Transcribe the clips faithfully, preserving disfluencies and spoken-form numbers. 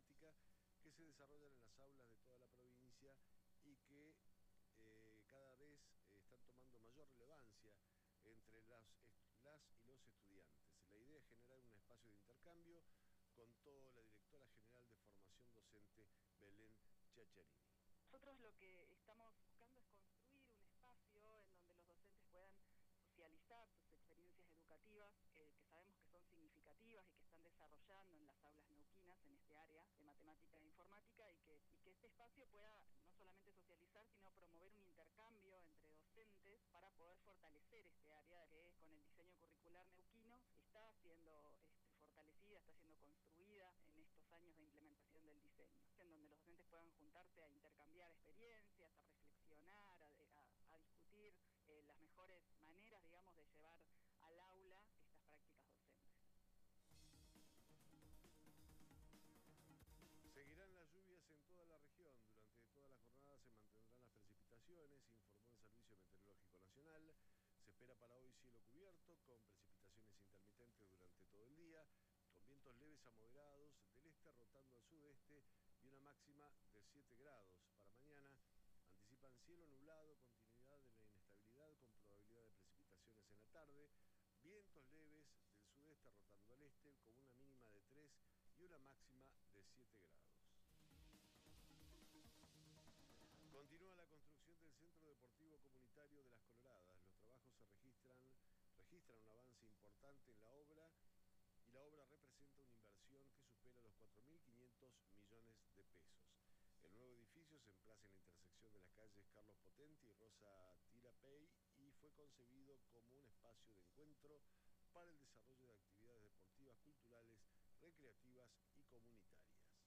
informática que se desarrollan en las aulas de toda la provincia y que eh, cada vez eh, están tomando mayor relevancia entre las, las y los estudiantes. La idea es generar un espacio de intercambio, contó la directora general de formación docente, Belén Chiacharini. Nosotros lo que estamos buscando es construir un espacio en donde los docentes puedan socializar sus experiencias educativas, eh, que sabemos que son significativas y que están desarrollando en las aulas neuquinas en este área de matemática e informática, y que, y que este espacio pueda no solamente socializar, sino promover un intercambio entre docentes para poder fortalecer este área que con el diseño curricular neuquino está siendo este, fortalecida, está siendo construida en estos años de implementación del diseño, en donde los docentes puedan juntarse a intercambiar experiencias, a reflexionar, a, a, a discutir eh, las mejores maneras, digamos, de llevar al aula estas prácticas docentes. Seguirán las lluvias en toda la región. Durante toda la jornada se mantendrán las precipitaciones, informó el Servicio Meteorológico Nacional. Se espera para hoy cielo cubierto, con precipitaciones intermitentes durante todo el día, con vientos leves a moderados del este rotando al sudeste y una máxima de siete grados. Para mañana anticipan cielo nublado, continuidad de la inestabilidad con probabilidad de precipitaciones en la tarde, vientos leves del sudeste rotando al este con una mínima de tres y una máxima de siete grados. Continúa la construcción del Centro Deportivo Comunitario de Las Coloradas. Los trabajos se registran, registran un avance importante en la obra y la obra representa una inversión que supera los cuatro mil quinientos millones de pesos. El nuevo edificio se emplaza en la intersección de las calles Carlos Potenti y Rosa Tirapey y fue concebido como un espacio de encuentro para el desarrollo de actividades deportivas, culturales, recreativas y comunitarias.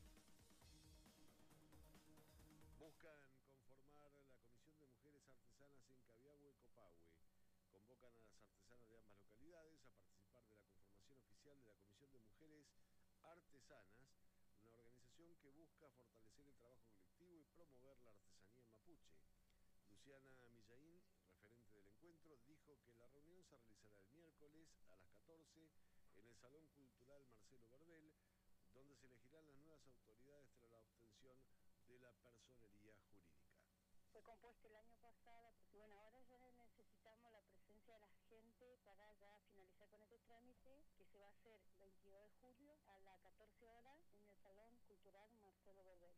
Buscan conformar la Comisión de Mujeres Artesanas en Cabiagüe y Copahue. Convocan a las artesanas de ambas localidades a participar de la conformación oficial de la Comisión de Mujeres Artesanas, una organización que busca fortalecer el trabajo colectivo y promover la artesanía mapuche. Luciana Millaín, referente del encuentro, dijo que la reunión se realizará el miércoles a las catorce en el Salón Cultural Marcelo Verbel, donde se elegirán las nuevas autoridades tras la obtención de la personería jurídica. Fue compuesto el año pasado, porque bueno, ahora ya necesitamos la presencia de la gente para ya finalizar con este trámite, que se va a hacer el veintidós de julio a las catorce horas en el Salón Cultural Marcelo Verbel.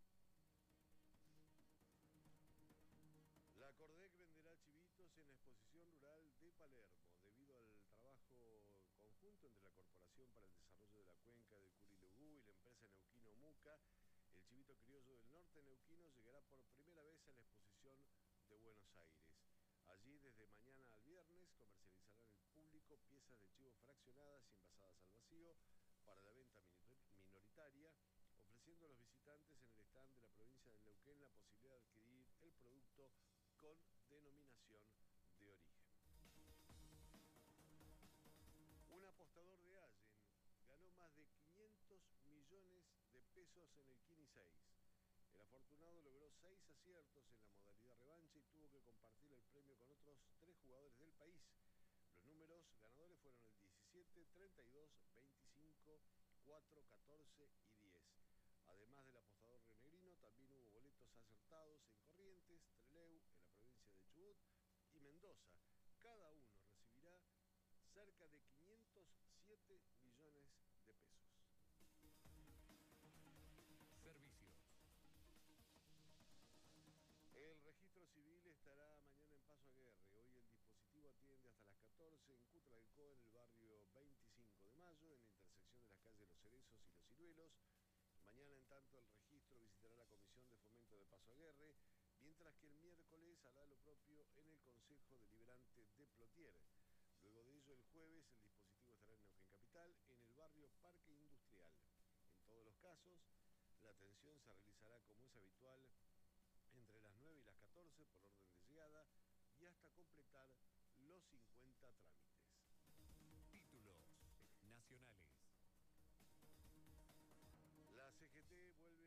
La Cordec venderá chivitos en la exposición rural de Palermo. Debido al trabajo conjunto entre la Corporación para el Desarrollo de la Cuenca del Curilugú y la empresa Neuquino Muca, el chivito criollo del norte neuquino llegará por primera vez a la exposición de Buenos Aires. Allí, desde mañana al viernes, comercializarán el público piezas de chivo fraccionadas y envasadas al vacío para la venta minoritaria, ofreciendo a los visitantes en el stand de la provincia de Neuquén la posibilidad de adquirir el producto con denominación de origen. Un apostador de Allen ganó más de quinientos millones de pesos en el Kini seis. El afortunado logró seis aciertos en la modalidad revancha y tuvo que compartir el premio con otros tres jugadores del país. Los números ganadores fueron el diecisiete, treinta y dos, veinticinco, cuatro, catorce y diez. Además del apostador rionegrino, también hubo boletos acertados en Corrientes, Trelew, en la provincia de Chubut y Mendoza. Cada uno recibirá cerca de quinientos siete millones de pesos. Servicios. El registro civil estará mañana en Paso Aguerre. Hoy el dispositivo atiende hasta las catorce en Cutralcó, en el barrio veinticinco de mayo, en la intersección de las calles Los Cerezos y Los Ciruelos. Mañana, en tanto, el registro visitará la Comisión de Fomento de Paso Aguerre, mientras que el miércoles hará lo propio en el Consejo Deliberante de Plotier. Luego de ello, el jueves, el dispositivo estará en Neuquén Capital, en el barrio Parque Industrial. En todos los casos, la atención se realizará, como es habitual, entre las nueve y las catorce por orden de llegada y hasta completar los cincuenta trámites.